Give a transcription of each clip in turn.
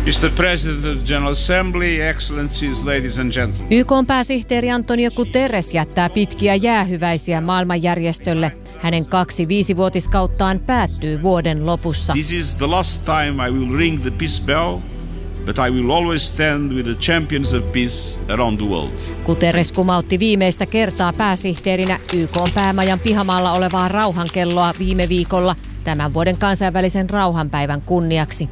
Mr. President of the General Assembly, Excellencies, ladies and gentlemen. YK:n pääsihteeri Antonio Guterres jättää pitkiä jäähyväisiä maailmanjärjestölle. Hänen 2 5-vuotiskauttaan päättyy vuoden lopussa. This is the last time I will ring the peace bell, but I will always stand with the champions of peace around the world. Guterres kumautti viimeistä kertaa pääsihteerinä YK:n päämajan pihamaalla olevaa rauhankelloa viime viikolla tämän vuoden kansainvälisen rauhanpäivän kunniaksi.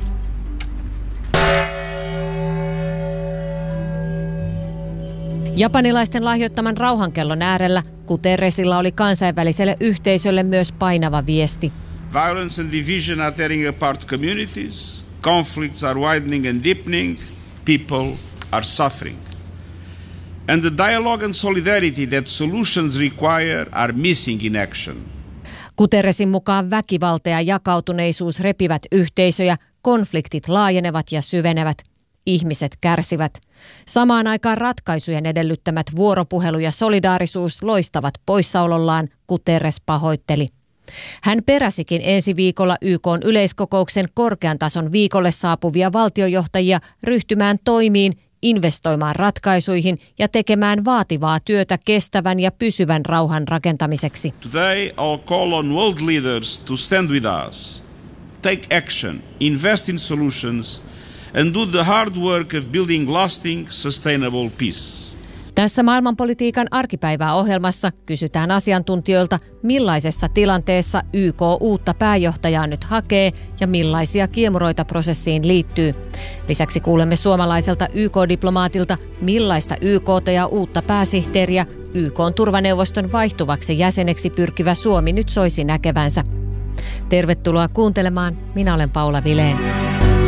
Japanilaisten lahjoittaman rauhankellon äärellä Guterresilla oli kansainväliselle yhteisölle myös painava viesti. Violence and division are tearing apart communities. Conflicts are widening and deepening. People are suffering. And the dialogue and solidarity that solutions require are missing in action. Guterresin mukaan väkivalta ja jakautuneisuus repivät yhteisöjä, konfliktit laajenevat ja syvenevät. Ihmiset kärsivät. Samaan aikaan ratkaisujen edellyttämät vuoropuhelu ja solidaarisuus loistavat poissaolollaan, Guterres pahoitteli. Hän peräsikin ensi viikolla YK:n yleiskokouksen korkean tason viikolle saapuvia valtiojohtajia ryhtymään toimiin, investoimaan ratkaisuihin ja tekemään vaativaa työtä kestävän ja pysyvän rauhan rakentamiseksi. Today I'll call on world leaders to stand with us, take action, invest in solutions and do the hard work of building lasting, sustainable peace. Tässä maailmanpolitiikan arkipäivää ohjelmassa kysytään asiantuntijoilta, millaisessa tilanteessa YK uutta pääjohtajaa nyt hakee ja millaisia kiemuroita prosessiin liittyy. Lisäksi kuulemme suomalaiselta YK-diplomaatilta, millaista YK:ta ja uutta pääsihteeriä YK:n turvaneuvoston vaihtuvaksi jäseneksi pyrkivä Suomi nyt soisi näkevänsä. Tervetuloa kuuntelemaan. Minä olen Paula Vilén.